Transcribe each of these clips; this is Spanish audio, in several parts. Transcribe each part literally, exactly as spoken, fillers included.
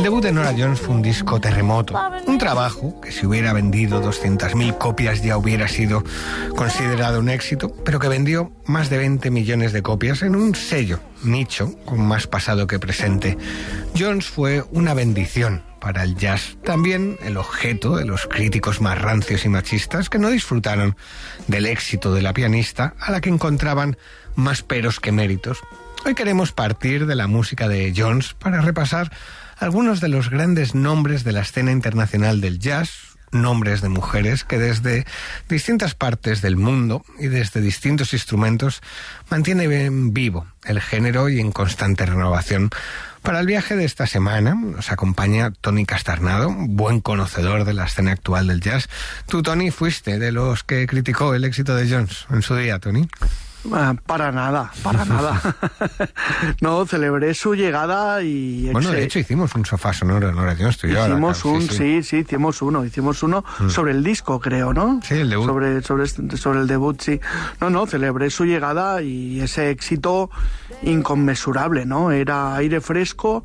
debut de Norah Jones fue un disco terremoto, un trabajo que si hubiera vendido doscientas mil copias ya hubiera sido considerado un éxito, pero que vendió más de veinte millones de copias en un sello, nicho, con más pasado que presente. Jones fue una bendición para el jazz, también el objeto de los críticos más rancios y machistas que no disfrutaron del éxito de la pianista, a la que encontraban más peros que méritos. Hoy queremos partir de la música de Jones para repasar algunos de los grandes nombres de la escena internacional del jazz, nombres de mujeres que desde distintas partes del mundo y desde distintos instrumentos mantienen vivo el género y en constante renovación. Para el viaje de esta semana nos acompaña Tony Castarnado, buen conocedor de la escena actual del jazz. Tú, Tony, fuiste de los que criticó el éxito de Jones en su día, Tony. Uh, para nada, para nada. No, celebré su llegada y... Bueno, de hecho hicimos un sofá sonoro, Norah Jones, tú y yo. Hicimos ahora, un, sí, sí. sí, sí, hicimos uno, hicimos uno mm. sobre el disco, creo, ¿no? Sí, el debut. Sobre, sobre, sobre el debut, sí. No, no, celebré su llegada y ese éxito inconmensurable, ¿no? Era aire fresco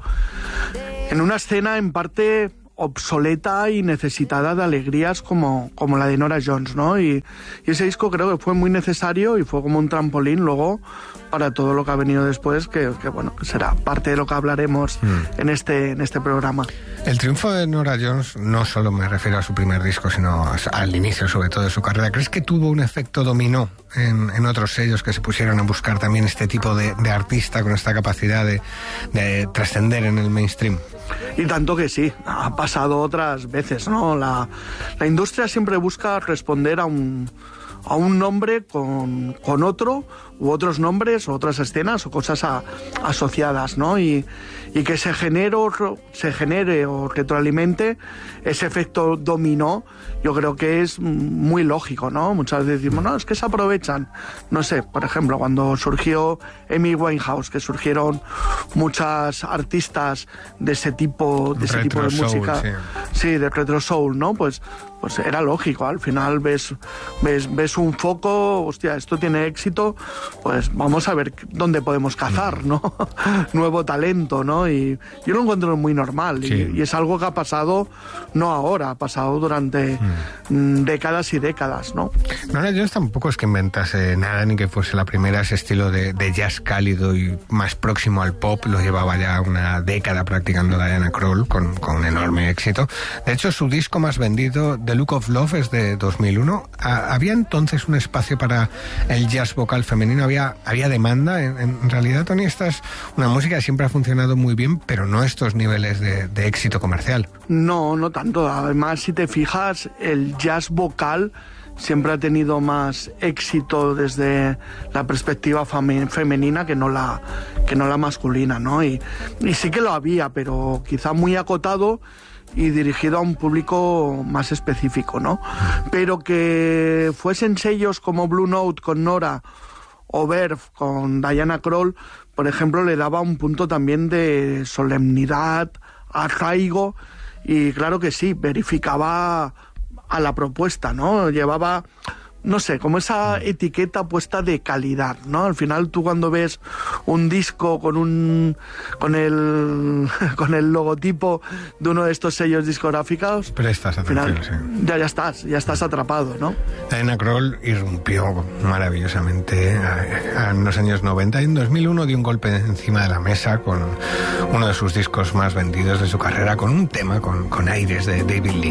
en una escena en parte obsoleta y necesitada de alegrías como, como la de Norah Jones, ¿no? Y, y ese disco creo que fue muy necesario y fue como un trampolín luego para todo lo que ha venido después, que, que bueno, que será parte de lo que hablaremos mm. en este en este programa. El triunfo de Norah Jones, no solo me refiero a su primer disco, sino al inicio sobre todo de su carrera. ¿Crees que tuvo un efecto dominó en, en otros sellos que se pusieron a buscar también este tipo de, de artista con esta capacidad de, de trascender en el mainstream? Y tanto que sí, ha pasado otras veces, ¿no? La, la industria siempre busca responder a un... a un nombre con, con otro, u otros nombres, o otras escenas, o cosas a, asociadas, ¿no? Y, y que se genere, se genere o retroalimente ese efecto dominó, yo creo que es muy lógico, ¿no? Muchas veces decimos, no, es que se aprovechan. No sé, por ejemplo, cuando surgió Amy Winehouse, que surgieron muchas artistas de ese tipo de, ese tipo de soul, música, sí. sí, de retro soul, ¿no? Pues, pues era lógico, al final ves, ves, ves un foco, hostia, esto tiene éxito, pues vamos a ver dónde podemos cazar, ¿no? Nuevo talento, ¿no? Y yo lo encuentro muy normal, sí. y, y es algo que ha pasado no ahora, ha pasado durante mm. décadas y décadas, ¿no? Norah Jones tampoco es que inventase nada ni que fuese la primera. Ese estilo de, de jazz cálido y más próximo al pop lo llevaba ya una década practicando Diana Krall con, con enorme éxito. De hecho, su disco más vendido, The Look of Love, es de dos mil uno. ¿Había entonces un espacio para el jazz vocal femenino? ¿Había, había demanda? En, en realidad, Tony, esta es una música que siempre ha funcionado muy bien, pero no estos niveles de, de éxito comercial. No, no tanto. Además, si te fijas, el jazz vocal siempre ha tenido más éxito desde la perspectiva fam- femenina que no la, que no la masculina, ¿no? Y, y sí que lo había, pero quizá muy acotado y dirigido a un público más específico, ¿no? Pero que fuesen sellos como Blue Note con Norah o Verve con Diana Krall, por ejemplo, le daba un punto también de solemnidad, arraigo, y claro que sí, verificaba a la propuesta, ¿no? Llevaba, no sé, como esa etiqueta puesta de calidad, ¿no? Al final tú cuando ves un disco con un con el con el logotipo de uno de estos sellos discográficos, pero estás atrapado, al final, sí. ya ya estás, ya estás atrapado, ¿no? Diana Krall irrumpió maravillosamente en los años noventa y en dos mil uno dio un golpe encima de la mesa con uno de sus discos más vendidos de su carrera, con un tema con, con aires de David Lynch.